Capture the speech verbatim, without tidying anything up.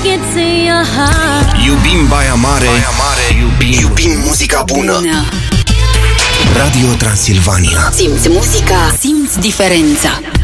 It's in your heart. Iubim Baia Mare, Baia Mare. Iubim, iubim muzica bună. No. Radio Transilvania. Simți muzica, simți diferența.